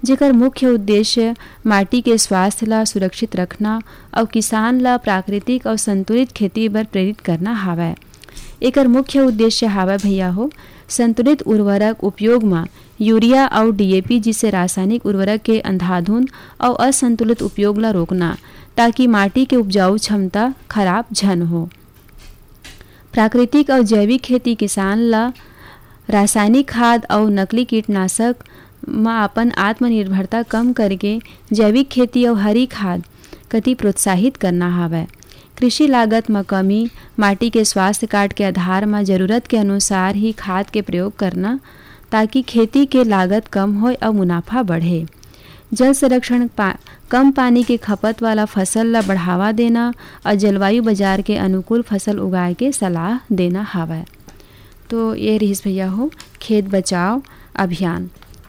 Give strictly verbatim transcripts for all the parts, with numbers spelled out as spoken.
जेकर मुख्य उद्देश्य माटी के स्वास्थ्य ला सुरक्षित रखना और किसान ला प्राकृतिक और संतुलित खेती बर प्रेरित करना हावय। एकर मुख्य उद्देश्य हावय भैया हो संतुलित उर्वरक उपयोग में यूरिया और डीएपी जिसे रासायनिक उर्वरक के अंधाधुंध और असंतुलित उपयोग ला रोकना, ताकि माटी के उपजाऊ क्षमता खराब झन हो। प्राकृतिक और जैविक खेती किसान ला रासायनिक खाद और नकली कीटनाशक में अपन आत्मनिर्भरता कम करके जैविक खेती और हरी खाद कति प्रोत्साहित करना हावय। कृषि लागत में कमी, माटी के स्वास्थ्य कार्ड के आधार में जरूरत के अनुसार ही खाद के प्रयोग करना, ताकि खेती के लागत कम हो और मुनाफा बढ़े। जल संरक्षण, पा, कम पानी के खपत वाला फसल ला बढ़ावा देना और जलवायु बाजार के अनुकूल फसल उगाए के सलाह देना हावय। तो ये रहीस भैया हो खेत बचाओ अभियान।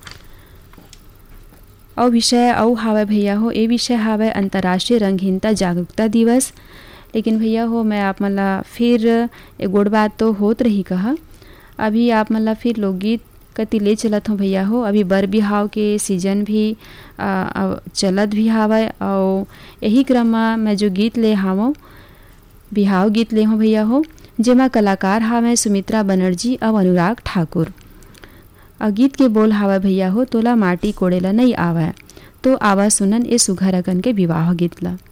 और विषय और हावय भैया हो ये विषय हावय अंतर्राष्ट्रीय रंगहीनता जागरूकता दिवस। लेकिन भैया हो मैं आप मन ला फिर एक गोड़ बात तो होत रही कहा, अभी आप मन ला फिर लोकगीत कति ले चलत हो भैया हो। अभी बर बिहाव के सीजन भी आ, चलत भी हावय और यही क्रम में मैं जो गीत ले हावो बिहाव गीत ले हो भैया हो, जेमा कलाकार हावय सुमित्रा बनर्जी और अनुराग ठाकुर। और गीत के बोल हावय भैया हो तोला माटी कोड़ेला नहीं आवय। तो आवा सुनन ए सुघर अकन के विवाह गीत ला।